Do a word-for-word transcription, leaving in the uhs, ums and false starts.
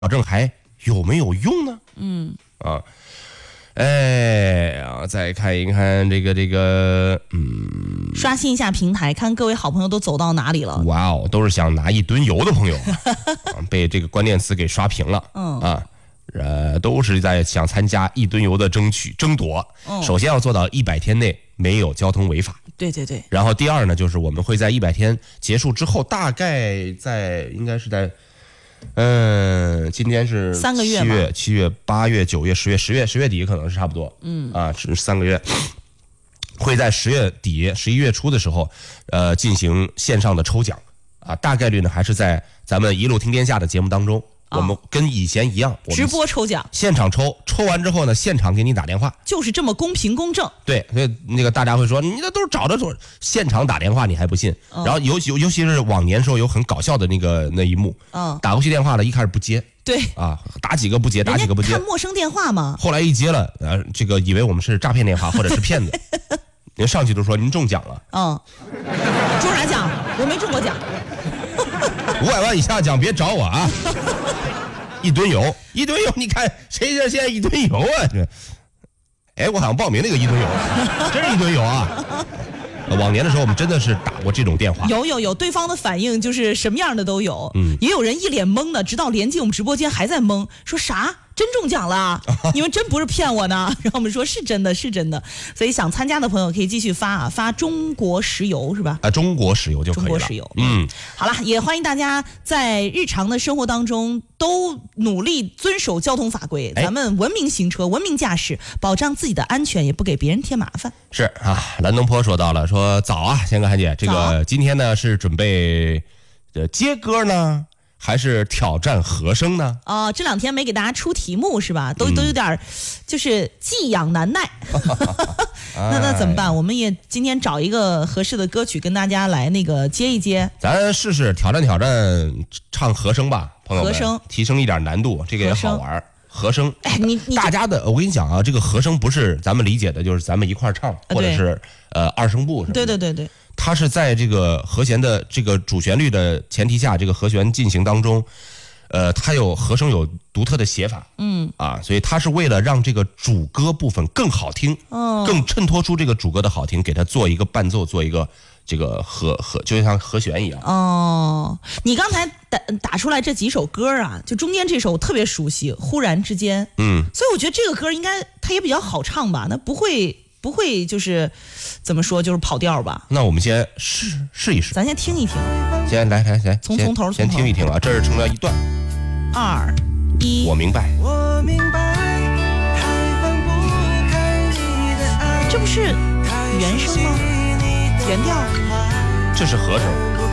矫正还有没有用呢？ 嗯啊，哎呀，再看一看这个这个，嗯， 刷新一下平台，看各位好朋友都走到哪里了。 哇哦，都是想拿一吨油的朋友啊，被这个关键词给刷屏了。 嗯啊。呃，都是在想参加一吨油的争取争夺。 嗯、 首先要做到一百天内没有交通违法。 对对对。 然后第二呢，就是我们会在一百天结束之后，大概在应该是在，嗯、呃，今天是三个月七月、七月、八月、九月、十月、十月、十月底可能是差不多。嗯啊，是三个月，会在十月底、十一月初的时候，呃，进行线上的抽奖啊，大概率呢还是在咱们一路听天下的节目当中。我们跟以前一样， 直播抽奖， 现场抽，抽完之后呢，现场给你打电话， 就是这么公平公正。 对，所以那个大家会说，你这都是找着说现场打电话，你还不信？嗯、然后尤尤尤其是往年时候有很搞笑的那个那一幕，嗯，打过去电话了，一开始不接， 对， 啊，打几个不接，打几个不接， 看陌生电话嘛。 后来一接了，呃，这个以为我们是诈骗电话或者是骗子，您上去就说您中奖了， 嗯，中啥奖？我没中过奖。 五百万以下奖别找我啊！一吨油，一吨油，你看谁这现在一吨油啊？这，哎，我好像报名那个一吨油，真是一吨油啊！往年的时候，我们真的是打过这种电话， 有有有，对方的反应就是什么样的都有，嗯，也有人一脸懵的，直到连进我们直播间还在懵，说啥？真中奖了？你们真不是骗我呢？然后我们说是真的，是真的。所以想参加的朋友可以继续发啊，发中国石油是吧？ 啊，中国石油就可以了。 中国石油， 嗯， 好了，也欢迎大家在日常的生活当中都努力遵守交通法规，咱们文明行车、文明驾驶，保障自己的安全，也不给别人添麻烦。 是啊，蓝东坡说到了，说早啊，仙哥韩姐，这个今天呢是准备呃接歌呢？还是挑战和声呢？ 哦，这两天没给大家出题目是吧？都、嗯、都有点，就是寄养难耐。那那怎么办？我们也今天找一个合适的歌曲跟大家来那个接一接。 咱试试挑战挑战唱和声吧，朋友们。 和声提升一点难度，这个也好玩。和声， 哎，你你大家的，我跟你讲啊，这个和声不是咱们理解的，就是咱们一块唱，或者是呃二声部什么的。 对对对对。 它是在这个和弦的这个主旋律的前提下，这个和弦进行当中，呃，它有和声有独特的写法，嗯啊，所以它是为了让这个主歌部分更好听，哦，更衬托出这个主歌的好听，给它做一个伴奏，做一个这个和和，就像和弦一样。 哦，你刚才打打出来这几首歌啊，就中间这首我特别熟悉，《忽然之间》，嗯，所以我觉得这个歌应该它也比较好唱吧，那不会。不会就是怎么说就是跑调吧？ 那我们先试试一试， 咱先听一听。 先来来来， 从从头先听一听啊，这是成了一段。 二一， 我明白。 我明白，太放不开你的爱。 这不是原声吗？原调。 这是和声。